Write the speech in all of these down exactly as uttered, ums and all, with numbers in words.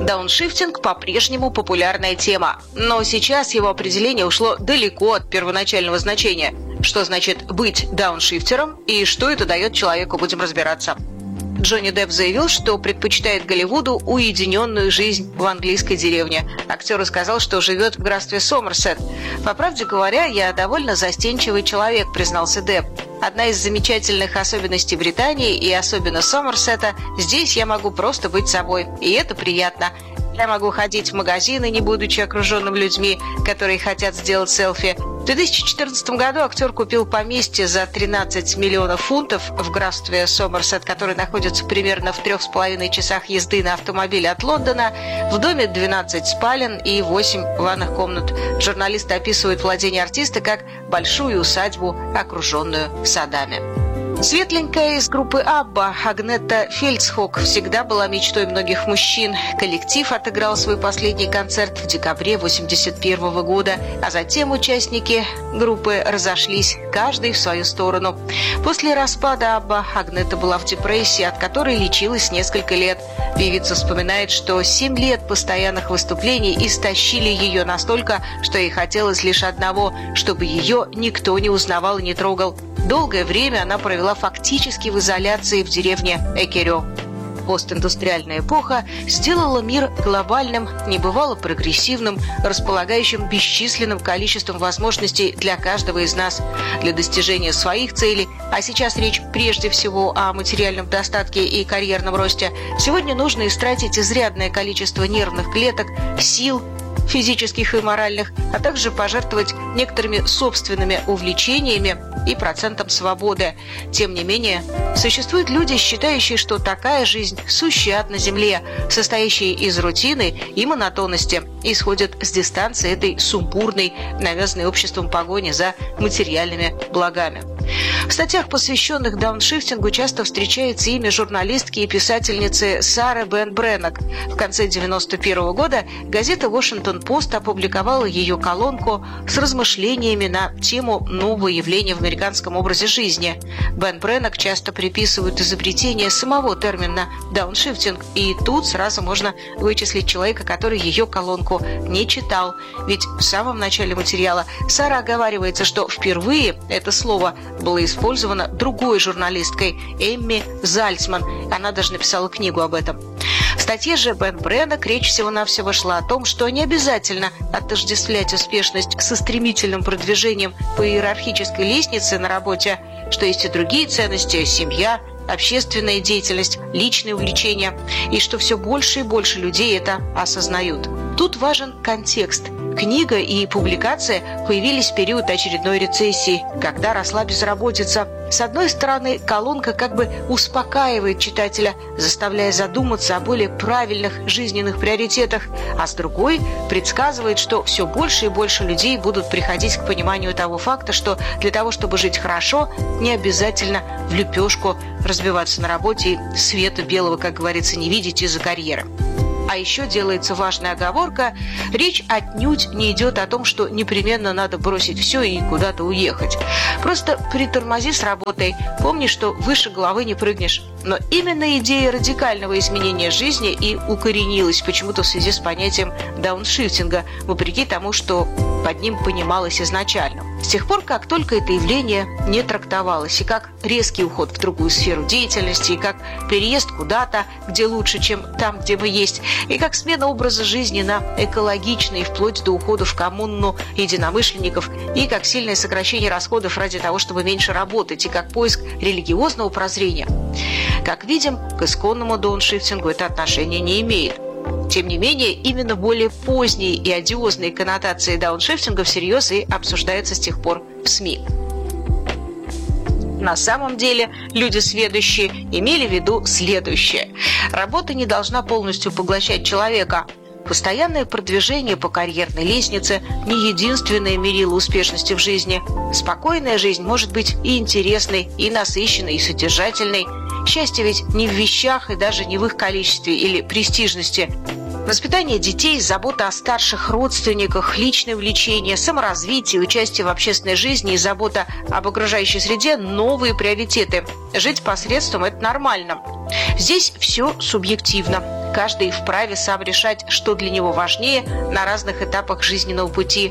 Дауншифтинг по-прежнему популярная тема, но сейчас его определение ушло далеко от первоначального значения. Что значит быть дауншифтером и что это дает человеку, будем разбираться. Джонни Депп заявил, что предпочитает Голливуду уединенную жизнь в английской деревне. Актер рассказал, что живет в графстве Сомерсет. «По правде говоря, я довольно застенчивый человек», — признался Депп. «Одна из замечательных особенностей Британии и особенно Сомерсета — здесь я могу просто быть собой, и это приятно. Я могу ходить в магазины, не будучи окруженным людьми, которые хотят сделать селфи». В две тысячи четырнадцатом году актер купил поместье за тринадцать миллионов фунтов в графстве Сомерсет, которое находится примерно в трех с половиной часах езды на автомобиле от Лондона. В доме двенадцать спален и восемь ванных комнат. Журналисты описывают владение артиста как большую усадьбу, окруженную садами. Светленькая из группы Абба Агнетта Фельдсхок всегда была мечтой многих мужчин. Коллектив отыграл свой последний концерт в декабре восемьдесят первого года, а затем участники группы разошлись, каждый в свою сторону. После распада Абба Агнетта была в депрессии, от которой лечилась несколько лет. Певица вспоминает, что семь лет постоянных выступлений истощили ее настолько, что ей хотелось лишь одного, чтобы ее никто не узнавал и не трогал. Долгое время она провела фактически в изоляции в деревне Экерё. Постиндустриальная эпоха сделала мир глобальным, небывало прогрессивным, располагающим бесчисленным количеством возможностей для каждого из нас для достижения своих целей, а сейчас речь прежде всего о материальном достатке и карьерном росте. Сегодня нужно истратить изрядное количество нервных клеток, сил, физических и моральных, а также пожертвовать некоторыми собственными увлечениями и процентом свободы. Тем не менее, существуют люди, считающие, что такая жизнь сущая ад на земле, состоящая из рутины и монотонности, исходит с дистанции этой сумбурной, навязанной обществом погони за материальными благами. В статьях, посвященных дауншифтингу, часто встречается имя журналистки и писательницы Сары Бен Бреннок. В конце девяносто первого года газета «Вашингтон Пост» опубликовала ее колонку с размышлениями на тему нового явления в американском образе жизни. Бен Бреннок часто приписывают изобретение самого термина «дауншифтинг», и тут сразу можно вычислить человека, который ее колонку не читал. Ведь в самом начале материала Сара оговаривается, что впервые это слово было использовано другой журналисткой Эмми Зальцман. Она даже написала книгу об этом. В статье же Бен Бреннок речь всего-навсего шла о том, что не обязательно отождествлять успешность со стремительным продвижением по иерархической лестнице на работе, что есть и другие ценности – семья, общественная деятельность, личные увлечения, и что все больше и больше людей это осознают. Тут важен контекст. Книга и публикация появились в период очередной рецессии, когда росла безработица. С одной стороны, колонка как бы успокаивает читателя, заставляя задуматься о более правильных жизненных приоритетах, а с другой предсказывает, что все больше и больше людей будут приходить к пониманию того факта, что для того, чтобы жить хорошо, не обязательно в лепешку разбиваться на работе и света белого, как говорится, не видеть из-за карьеры. А еще делается важная оговорка: речь отнюдь не идет о том, что непременно надо бросить все и куда-то уехать. Просто притормози с работой, помни, что выше головы не прыгнешь. Но именно идея радикального изменения жизни и укоренилась почему-то в связи с понятием дауншифтинга, вопреки тому, что под ним понималось изначально. С тех пор, как только это явление не трактовалось, и как резкий уход в другую сферу деятельности, и как переезд куда-то, где лучше, чем там, где мы есть, и как смена образа жизни на экологичный, вплоть до ухода в коммуну единомышленников, и как сильное сокращение расходов ради того, чтобы меньше работать, и как поиск религиозного прозрения. Как видим, к исконному дауншифтингу это отношение не имеет. Тем не менее, именно более поздние и одиозные коннотации дауншифтинга всерьез и обсуждаются с тех пор в СМИ. На самом деле, люди сведущие имели в виду следующее. Работа не должна полностью поглощать человека. Постоянное продвижение по карьерной лестнице – не единственное мерило успешности в жизни. Спокойная жизнь может быть и интересной, и насыщенной, и содержательной. Счастье ведь не в вещах и даже не в их количестве или престижности. Воспитание детей, забота о старших родственниках, личное увлечение, саморазвитие, участие в общественной жизни и забота об окружающей среде – новые приоритеты. Жить посредством – это нормально. Здесь все субъективно. каждый вправе сам решать, что для него важнее на разных этапах жизненного пути.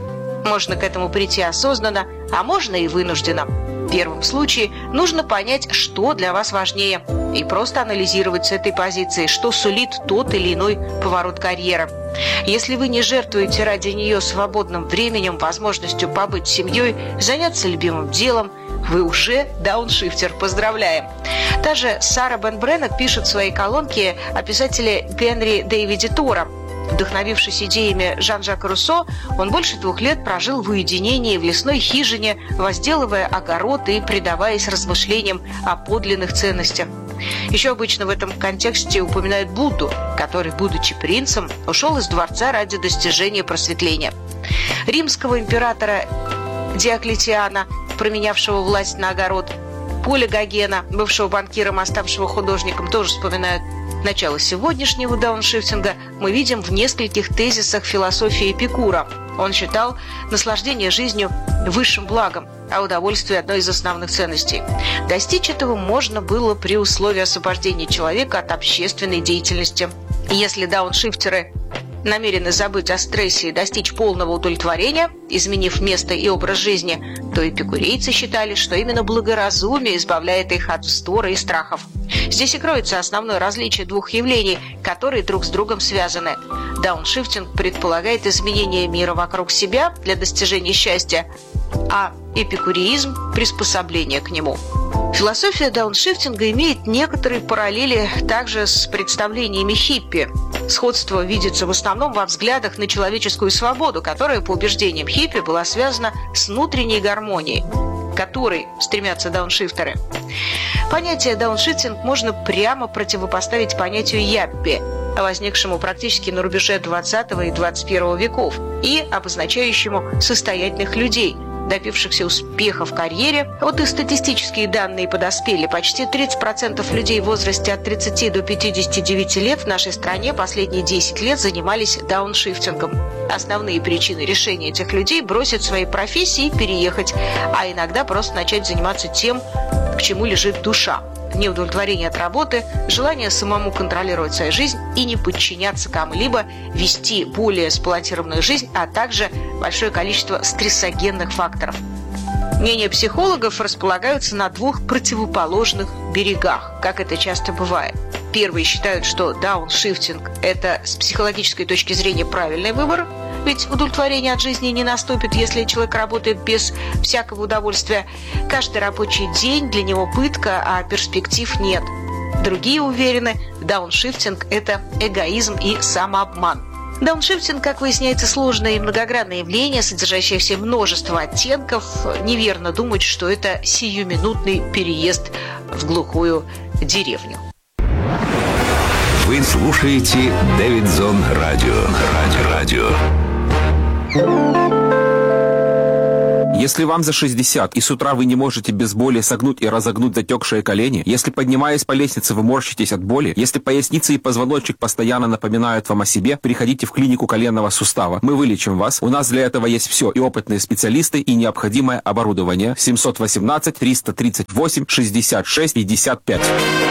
Можно к этому прийти осознанно, а можно и вынужденно. В первом случае нужно понять, что для вас важнее, и просто анализировать с этой позиции, что сулит тот или иной поворот карьеры. Если вы не жертвуете ради нее свободным временем, возможностью побыть с семьей, заняться любимым делом, вы уже дауншифтер. Поздравляем! Та же Сара Бен Бреннет пишет в своей колонке о писателе Генри Дэвиде Торо. Вдохновившись идеями Жан-Жака Руссо, он больше двух лет прожил в уединении в лесной хижине, возделывая огород и предаваясь размышлениям о подлинных ценностях. Еще обычно в этом контексте упоминают Будду, который, будучи принцем, ушел из дворца ради достижения просветления. Римского императора Диоклетиана, променявшего власть на огород, Поля Гогена, бывшего банкиром, а ставшего художником, тоже вспоминают. Начало сегодняшнего дауншифтинга мы видим в нескольких тезисах философии Эпикура. Он считал наслаждение жизнью высшим благом, а удовольствие – одной из основных ценностей. Достичь этого можно было при условии освобождения человека от общественной деятельности. Если дауншифтеры намерены забыть о стрессе и достичь полного удовлетворения, изменив место и образ жизни, то эпикурейцы считали, что именно благоразумие избавляет их от вздора и страхов. Здесь и кроется основное различие двух явлений, которые друг с другом связаны. Дауншифтинг предполагает изменение мира вокруг себя для достижения счастья, а эпикуреизм – приспособление к нему. Философия дауншифтинга имеет некоторые параллели также с представлениями хиппи. Сходство видится в основном во взглядах на человеческую свободу, которая, по убеждениям хиппи, была связана с внутренней гармонией, к которой стремятся дауншифтеры. Понятие дауншифтинг можно прямо противопоставить понятию яппи, возникшему практически на рубеже двадцатого и двадцать первого веков и обозначающему состоятельных людей, добившихся успеха в карьере. Вот и статистические данные подоспели. Почти тридцать процентов людей в возрасте от тридцати до пятидесяти девяти лет в нашей стране последние десять лет занимались дауншифтингом. Основные причины решения этих людей – бросить свои профессии и переехать, а иногда просто начать заниматься тем, к чему лежит душа. Неудовлетворение от работы, желание самому контролировать свою жизнь и не подчиняться кому-либо, вести более сбалансированную жизнь, а также большое количество стрессогенных факторов. Мнения психологов располагаются на двух противоположных берегах, как это часто бывает. Первые считают, что дауншифтинг – это с психологической точки зрения правильный выбор, ведь удовлетворение от жизни не наступит, если человек работает без всякого удовольствия. Каждый рабочий день для него пытка, а перспектив нет. Другие уверены, дауншифтинг – это эгоизм и самообман. Дауншифтинг, как выясняется, сложное и многогранное явление, содержащее в себе множество оттенков. Неверно думать, что это сиюминутный переезд в глухую деревню. Вы слушаете Дэвидзон Радио. Радио. Радио. Если вам за шестьдесят, и с утра вы не можете без боли согнуть и разогнуть затекшие колени, если, поднимаясь по лестнице, вы морщитесь от боли, если поясница и позвоночник постоянно напоминают вам о себе, приходите в клинику коленного сустава. Мы вылечим вас. У нас для этого есть все: и опытные специалисты, и необходимое оборудование. семь один восемь триста тридцать восемь шестьдесят шесть пятьдесят пять.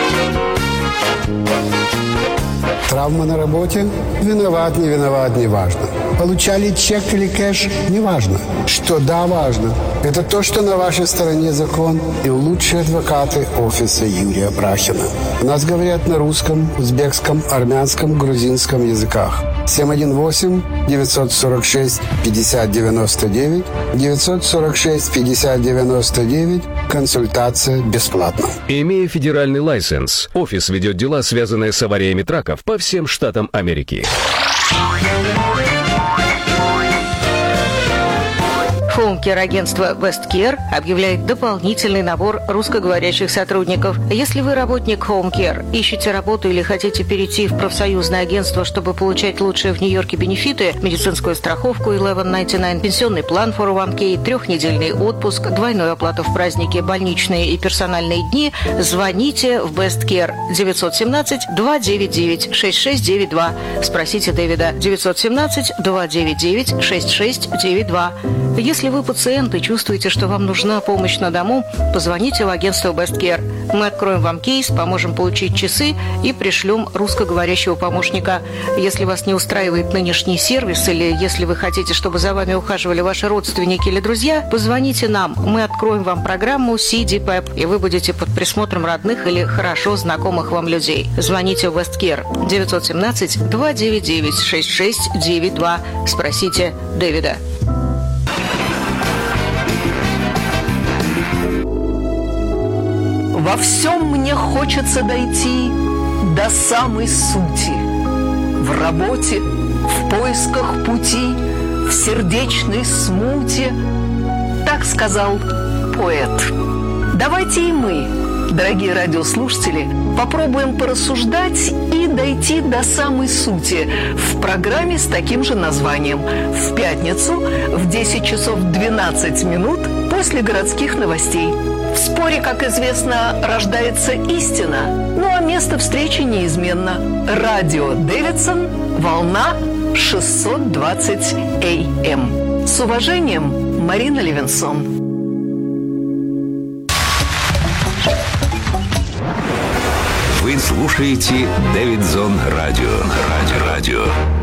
Травма на работе? Виноват, не виноват, не важно. Получали чек или кэш? Не важно. Что да, важно. Это то, что на вашей стороне закон и лучшие адвокаты офиса Юрия Брахина. У нас говорят на русском, узбекском, армянском, грузинском языках. семь один восемь девятьсот сорок шесть пятьдесят девяносто девять девятьсот сорок шесть пятьдесят девяносто девять. Консультация бесплатна. Имея федеральный лайсенс, офис ведет дела, связанные с авариями траков по всем штатам Америки. Хоум-кер-агентство Westcare объявляет дополнительный набор русскоговорящих сотрудников. Если вы работник Home Care, ищете работу или хотите перейти в профсоюзное агентство, чтобы получать лучшие в Нью-Йорке бенефиты, медицинскую страховку eleven ninety-nine, пенсионный план фор о ван кей, трехнедельный отпуск, двойную оплату в праздники, больничные и персональные дни, звоните в Westcare девять один семь два девять девять шесть шесть девять два. Спросите Дэвида девять один семь два девять девять шесть шесть девять два. Если Если вы пациент и чувствуете, что вам нужна помощь на дому, позвоните в агентство Best Care. Мы откроем вам кейс, поможем получить часы и пришлем русскоговорящего помощника. Если вас не устраивает нынешний сервис или если вы хотите, чтобы за вами ухаживали ваши родственники или друзья, позвоните нам. Мы откроем вам программу си ди пэп, и вы будете под присмотром родных или хорошо знакомых вам людей. Звоните в Best Care девять один семь два девять девять шесть шесть девять два. Спросите Дэвида. Во всем мне хочется дойти до самой сути. В работе, в поисках пути, в сердечной смуте. Так сказал поэт. Давайте и мы, дорогие радиослушатели, попробуем порассуждать и дойти до самой сути в программе с таким же названием в пятницу в десять часов двенадцать минут после городских новостей. В споре, как известно, рождается истина, ну а место встречи неизменно. Радио Дэвидсон, волна шестьсот двадцать эй эм. С уважением, Марина Левинсон. Вы слушаете Дэвидсон Радио. Радио. Радио.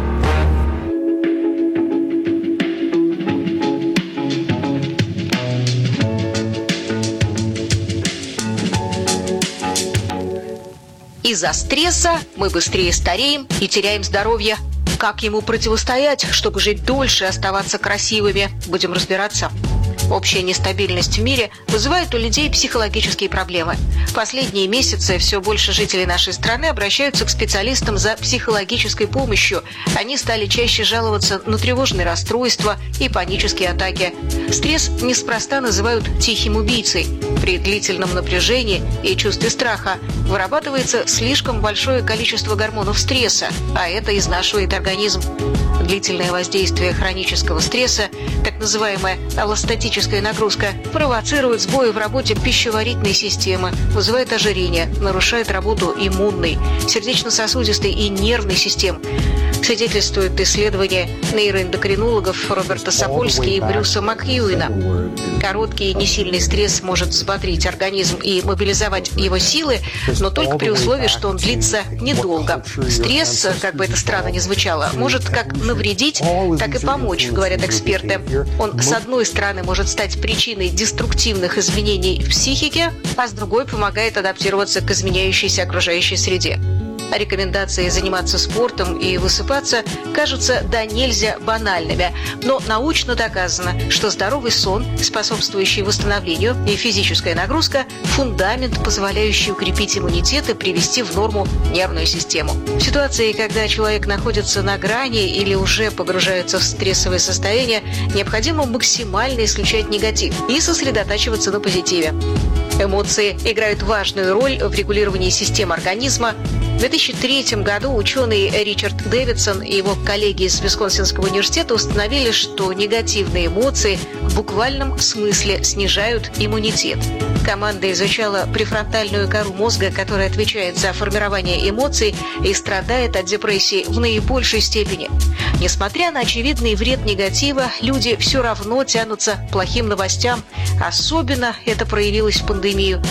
Из-за стресса мы быстрее стареем и теряем здоровье. Как ему противостоять, чтобы жить дольше и оставаться красивыми? Будем разбираться. Общая нестабильность в мире вызывает у людей психологические проблемы. В последние месяцы все больше жителей нашей страны обращаются к специалистам за психологической помощью. Они стали чаще жаловаться на тревожные расстройства и панические атаки. Стресс неспроста называют «тихим убийцей». При длительном напряжении и чувстве страха вырабатывается слишком большое количество гормонов стресса, а это изнашивает организм. Длительное воздействие хронического стресса, так называемая аллостатическая нагрузка, провоцирует сбои в работе пищеварительной системы, вызывает ожирение, нарушает работу иммунной, сердечно-сосудистой и нервной систем. Свидетельствует исследование нейроэндокринологов Роберта Сапольски и Брюса Макьюина. Короткий и несильный стресс может взбодрить организм и мобилизовать его силы, но только при условии, что он длится недолго. Стресс, как бы это странно ни звучало, может как навредить, так и помочь, говорят эксперты. Он, с одной стороны, может стать причиной деструктивных изменений в психике, а с другой помогает адаптироваться к изменяющейся окружающей среде. Рекомендации заниматься спортом и высыпаться кажутся да нельзя банальными, но научно доказано, что здоровый сон, способствующий восстановлению, и физическая нагрузка – фундамент, позволяющий укрепить иммунитет и привести в норму нервную систему. В ситуации, когда человек находится на грани или уже погружается в стрессовое состояние, необходимо максимально исключать негатив и сосредотачиваться на позитиве. Эмоции играют важную роль в регулировании системы организма. В две тысячи третьем году ученый Ричард Дэвидсон и его коллеги из Висконсинского университета установили, что негативные эмоции в буквальном смысле снижают иммунитет. Команда изучала префронтальную кору мозга, которая отвечает за формирование эмоций и страдает от депрессии в наибольшей степени. Несмотря на очевидный вред негатива, люди все равно тянутся к плохим новостям. Особенно это проявилось в пандемию.